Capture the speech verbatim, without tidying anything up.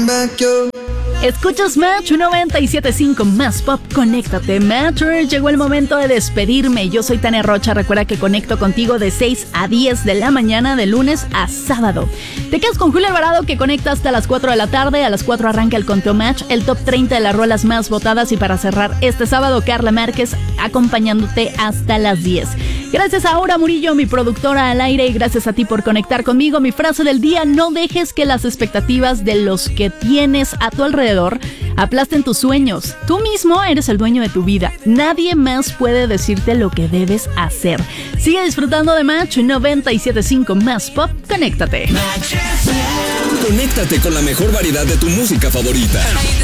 Escuchas Match noventa y siete punto cinco más pop, conéctate. Matcher, llegó el momento de despedirme. Yo soy Tania Rocha, recuerda que conecto contigo de seis a diez de la mañana, de lunes a sábado. Te quedas con Julio Alvarado, que conecta hasta las cuatro de la tarde. A las cuatro arranca el conteo Match, el top treinta de las rolas más votadas. Y para cerrar este sábado, Carla Márquez acompañándote hasta las diez. Gracias a Aura Murillo, mi productora al aire, y gracias a ti por conectar conmigo. Mi frase del día: no dejes que las expectativas de los que tienes a tu alrededor aplasten tus sueños. Tú mismo eres el dueño de tu vida. Nadie más puede decirte lo que debes hacer. Sigue disfrutando de Match noventa y siete punto cinco más pop. Conéctate. Conéctate con la mejor variedad de tu música favorita.